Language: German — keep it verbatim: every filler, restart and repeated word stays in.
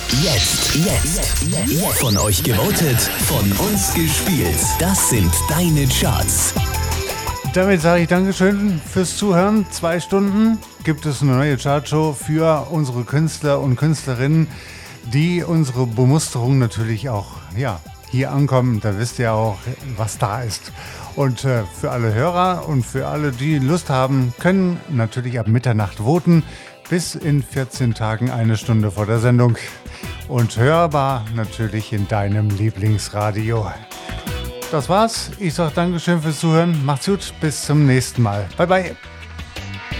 Jetzt, jetzt, jetzt, jetzt. Von euch gewotet, von uns gespielt. Das sind deine Charts. Damit sage ich Dankeschön fürs Zuhören. Zwei Stunden gibt es eine neue Chartshow für unsere Künstler und Künstlerinnen, die unsere Bemusterung natürlich auch ja, hier ankommen. Da wisst ihr auch, was da ist. Und äh, für alle Hörer und für alle, die Lust haben, können natürlich ab Mitternacht voten. Bis in vierzehn Tagen, eine Stunde vor der Sendung. Und hörbar natürlich in deinem Lieblingsradio. Das war's. Ich sage Dankeschön fürs Zuhören. Macht's gut. Bis zum nächsten Mal. Bye, bye.